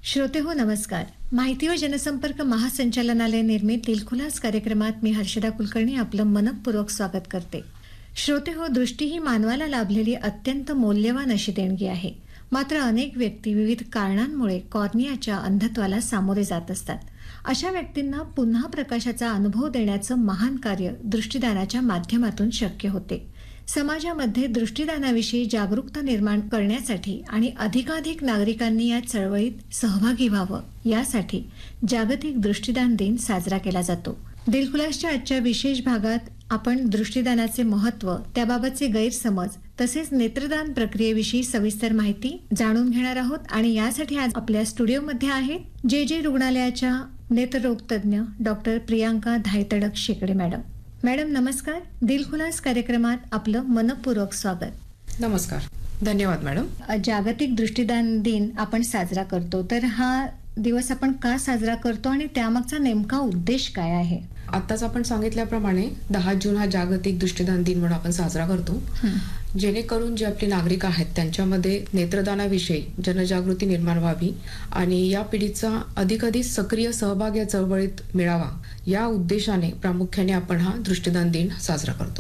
श्रोते हो नमस्कार. माहिती व जनसंपर्क महासंचालनालय निर्मित दिलखुलास कार्यक्रमात मी हर्षदा कुलकर्णी आपलं मनपूर्वक स्वागत करते. श्रोते हो, दृष्टी ही मानवाला लाभलेली अत्यंत मौल्यवान अशी देणगी आहे. मात्र अनेक व्यक्ती विविध कारणांमुळे कॉर्नियाच्या अंधत्वाला सामोरे जात असतात. अशा व्यक्तींना पुन्हा प्रकाशाचा अनुभव देण्याचं महान कार्य दृष्टिदानाच्या माध्यमातून शक्य होते. समाजामध्ये दृष्टिदानाविषयी जागरूकता निर्माण करण्यासाठी आणि अधिकाधिक नागरिकांनी या चळवळीत सहभागी व्हावं यासाठी जागतिक दृष्टिदान दिन साजरा केला जातो. दिलखुलासच्या आजच्या विशेष भागात आपण दृष्टिदानाचे महत्त्व, त्याबाबतचे गैरसमज तसेच नेत्रदान प्रक्रियेविषयी सविस्तर माहिती जाणून घेणार आहोत. आणि यासाठी आज आपल्या स्टुडिओमध्ये आहेत जे रुग्णालयाच्या नेत्ररोग तज्ञ डॉक्टर प्रियांका धायतडक शेकडे मॅडम. मॅडम नमस्कार. दिलखुलास कार्यक्रमात आपलं मनपूर्वक स्वागत. नमस्कार. धन्यवाद मॅडम. जागतिक दृष्टिदान दिन आपण साजरा करतो, तर हा दिवस आपण का साजरा करतो आणि त्यामागचा नेमका उद्देश काय आहे? आताच आपण सांगितल्याप्रमाणे 10 जून हा जागतिक दृष्टिदान दिन म्हणून आपण साजरा करतो, जेणेकरून जे आपले नागरिक आहेत त्यांच्यामध्ये नेत्रदानाविषयी जनजागृती निर्माण व्हावी आणि या पिढीचा अधिकाधिक सक्रिय सहभाग या चळवळीत मिळावा या उद्देशाने प्रामुख्याने आपण हा दृष्टिदान दिन साजरा करतो.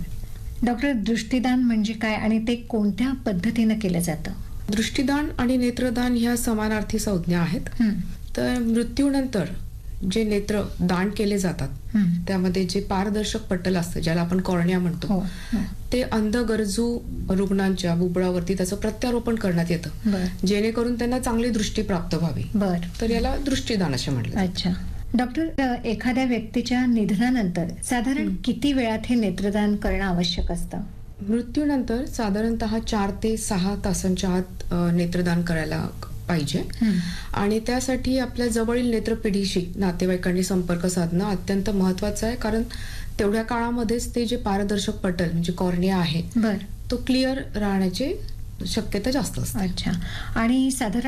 बरं डॉक्टर, दृष्टिदान म्हणजे काय आणि ते कोणत्या पद्धतीनं केलं जातं? दृष्टिदान आणि नेत्रदान ह्या समानार्थी संज्ञा आहेत. तर मृत्यूनंतर जे नेत्र दान केले जातात त्यामध्ये जे पारदर्शक पटल असतं, ज्याला आपण कॉर्निया म्हणतो, ते अंध गरजू रुग्णांच्या बुबुळावरती त्याचं प्रत्यारोपण करण्यात येतं, जेणेकरून त्यांना चांगली दृष्टी प्राप्त व्हावी. तर याला दृष्टिदान असे म्हटले. अच्छा डॉक्टर, एखाद्या व्यक्तीच्या निधनानंतर साधारण किती वेळात हे नेत्रदान करणं आवश्यक असतं? मृत्यूनंतर साधारणतः 4 ते 6 तासांच्या आत नेत्रदान करायला पाहिजे. आणि त्यासाठी आपल्या जवळील नेत्रपिढीशी नातेवाईकांनी संपर्क साधणं अत्यंत महत्वाचं आहे, कारण तेवढ्या काळामध्येच ते जे पारदर्शक पटल म्हणजे कॉर्निया आहे तो क्लिअर राहण्याची शक्यता जास्त असते. अच्छा. आणि साधारण